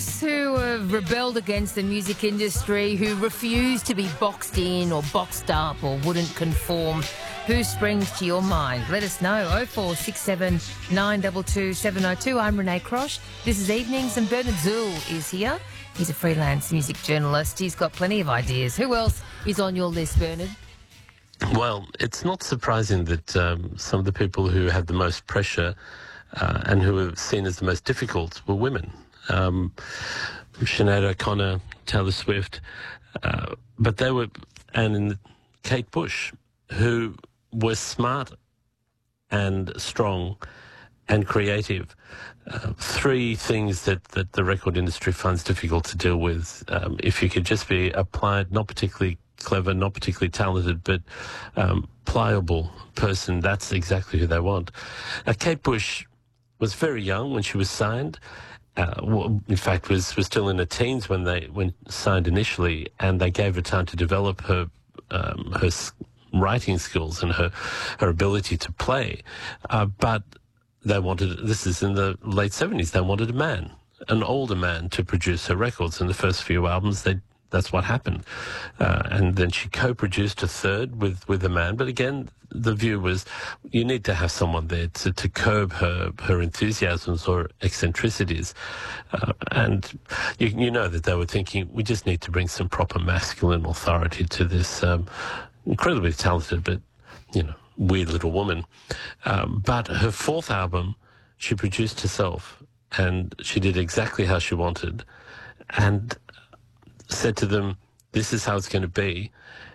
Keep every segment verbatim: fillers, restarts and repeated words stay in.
those who have rebelled against the music industry, who refuse to be boxed in or boxed up or wouldn't conform, who springs to your mind? Let us know. oh four six seven, nine two two, seven oh two. I'm Renee Crosh. This is Evenings and Bernard Zoul is here. He's a freelance music journalist. He's got plenty of ideas. Who else is on your list, Bernard? Well, it's not surprising that um, some of the people who had the most pressure uh, and who were seen as the most difficult were women. Um, Sinead O'Connor, Taylor Swift, uh, but they were, and Kate Bush, who were smart and strong and creative. Uh, three things that, that the record industry finds difficult to deal with. Um, if you could just be a pliant, not particularly clever, not particularly talented, but um, pliable person, that's exactly who they want. Uh, Kate Bush was very young when she was signed. Uh, well, in fact, was was still in her teens when they when signed initially, and they gave her time to develop her um, her writing skills and her her ability to play. Uh, but they wanted, this is in the late seventies, they wanted a man, an older man, to produce her records. In the first few albums, they that's what happened. Uh, and then she co-produced a third with, with a man. But again, the view was you need to have someone there to, to curb her, her enthusiasms or eccentricities. Uh, and you, you know that they were thinking, we just need to bring some proper masculine authority to this um, incredibly talented but, you know, weird little woman. Um, but her fourth album, she produced herself, and she did exactly how she wanted. And said to them, this is how it's going to be.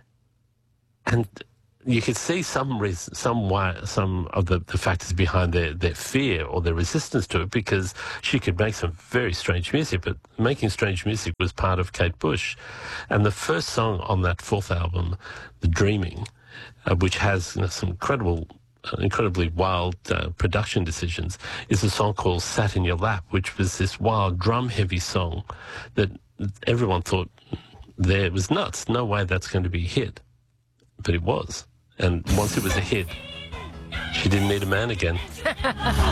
And you could see some reason, some why, some of the, the factors behind their, their fear or their resistance to it, because she could make some very strange music, but making strange music was part of Kate Bush. And the first song on that fourth album, The Dreaming, uh, which has, you know, some incredible Uh, incredibly wild uh, production decisions, is a song called Sat in Your Lap, which was this wild drum-heavy song that everyone thought there was nuts. No way that's going to be a hit. But it was. And once it was a hit, she didn't need a man again.